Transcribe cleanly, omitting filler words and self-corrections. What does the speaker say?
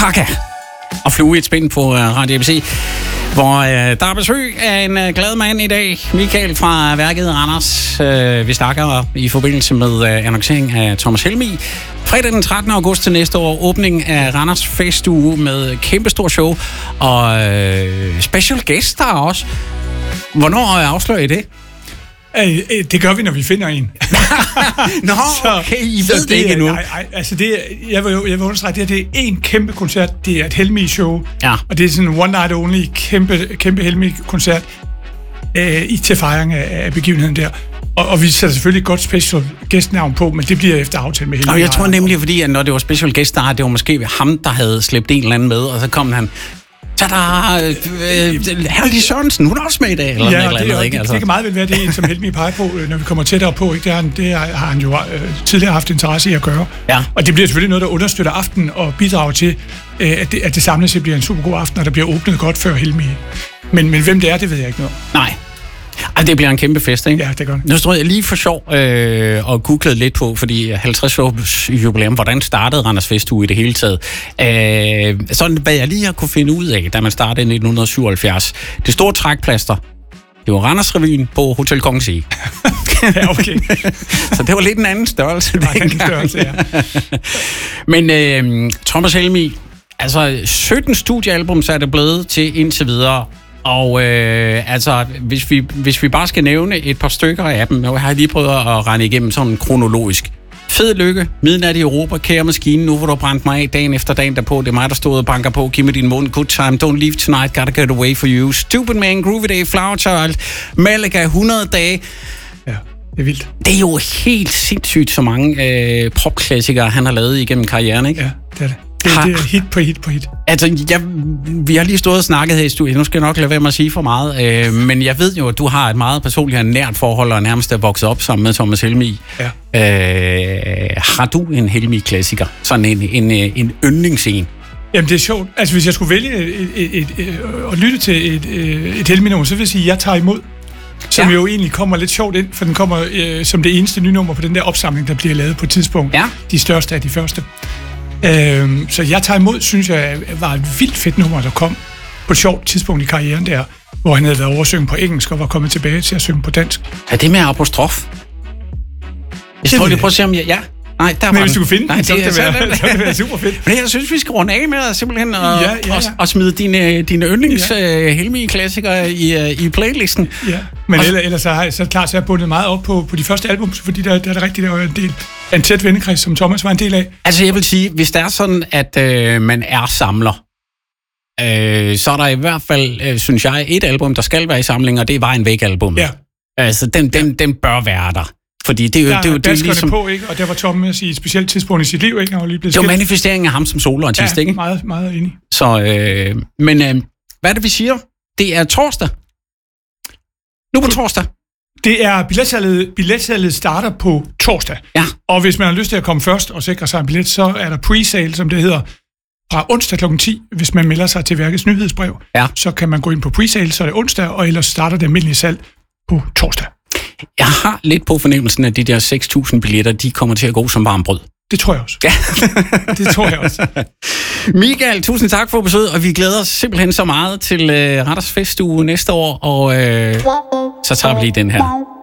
Kaka og Flue i et spænd på Radio ABC, hvor der er besøg af en glad mand i dag, Michael fra værket Randers. Vi snakker i forbindelse med annoncering af Thomas Helmig. Fredag den 13. august til næste år, åbning af Randers Festuge med kæmpestor show og special guest der også. Hvornår afslører I det? Det gør vi, når vi finder en. Nå, okay, I ved det ikke endnu. Nej, altså jeg vil understrege, det er en kæmpe koncert. Det er et Helmig-show. Ja. Og det er sådan en one night only, kæmpe Helmig-koncert til fejring af begivenheden der. Og vi sætter selvfølgelig et godt special gæstnavn på, men det bliver efter aftale med Helmig. Og jeg tror nemlig, fordi at når det var special gæst, det var måske ham, der havde slæbt en eller anden med, og så kom han... Så der Herlig Sørensen, hun er også med i dag, eller ja, noget andet, ikke? Altså. Det kan meget vel være det, som Helmig peger på, når vi kommer tættere på. Ikke? Det har han jo tidligere haft interesse i at gøre. Ja. Og det bliver selvfølgelig noget, der understøtter aftenen og bidrager til, at det samlet set bliver en super god aften, og der bliver åbnet godt før Helmig. Men hvem det er, det ved jeg ikke noget. Nej. Altså, det bliver en kæmpe fest, ikke? Ja, det gør det. Nu stod jeg lige for sjov og googlede lidt på, fordi 50-års jubilæum, hvordan startede Randers Festuge i det hele taget? Sådan hvad jeg lige har kunne finde ud af, da man startede i 1977. Det store trækplaster, det var Randers Revyen på Hotel Kongens Ege. Ja, okay. Så det var lidt en anden størrelse. Ja. Men Thomas Helmig, altså 17 studiealbums er det blevet til indtil videre. Og altså, hvis vi bare skal nævne et par stykker af dem, nu har jeg lige prøvet at rende igennem sådan kronologisk. Fed lykke, Midnat i Europa, Kære Maskine, Nu hvor du brændt mig af, dagen efter dagen derpå, det er mig, der stod og banker på, Giv mig din mund, Good Time, Don't Leave Tonight, Gotta Get Away For You, Stupid Man, Groovy Day, Flower Child, Malaga, 100 dage. Ja, det er vildt. Det er jo helt sindssygt, så mange popklassikere, han har lavet igennem karrieren, ikke? Ja, det er det. Det er hit på hit på hit. Altså, vi har lige stået og snakket her i studiet. Nu skal jeg nok lade være med at sige for meget. Men jeg ved jo, at du har et meget personligt og nært forhold, og nærmest er vokset op sammen med Thomas Helmig. Ja. Har du en Helmig-klassiker? Sådan en yndlingsen? Jamen, det er sjovt. Altså, hvis jeg skulle vælge at lytte til et Helmig-nummer, så vil jeg sige, at Jeg tager imod. Som jo egentlig kommer lidt sjovt ind, for den kommer som det eneste nye nummer på den der opsamling, der bliver lavet på et tidspunkt. Ja. De største af de første. Så Jeg tager imod, synes jeg, var et vildt fedt nummer, der kom på et sjovt tidspunkt i karrieren der, hvor han havde været oversynget på engelsk og var kommet tilbage til at synge på dansk. Er det med apostrof? Jeg tror lige prøve at se, om jeg... Ja. Nej, der men hvis du kunne finde den, så ville det være super fedt. Men jeg synes, vi skal runde af med at simpelthen og smide dine yndlings Helmig-klassikere i playlisten. Ja, men ellers så er jeg bundet meget op på de første album, fordi der er det rigtigt, der var en del af en tæt vennekreds, som Thomas var en del af. Altså jeg vil sige, hvis det er sådan, at man er samler, så er der i hvert fald, synes jeg, et album, der skal være i samling, og det er Vejen Væk-albummet. Ja. Altså den bør være der. Fordi det er jo ligesom på, ikke? Og der var Thomas i et specielt tidspunkt i sit liv, ikke? Han var lige blevet det var manifesteringen af ham som soloartist, ikke? Meget, meget enig. Så, men hvad er det, vi siger? Det er torsdag. Nu på torsdag. Det er billetsalget starter på torsdag. Ja. Og hvis man har lyst til at komme først og sikre sig en billet, så er der pre-sale, som det hedder, fra onsdag kl. 10. Hvis man melder sig til værkets nyhedsbrev, så kan man gå ind på pre-sale, så er det onsdag, og ellers starter det almindelige salg på torsdag. Jeg har lidt på fornemmelsen, at de der 6.000 billetter, de kommer til at gå som varmt brød. Det tror jeg også. Ja. Det tror jeg også. Michael, tusind tak for besøget, og vi glæder os simpelthen så meget til Randers Festuge næste år, og så tager vi lige den her.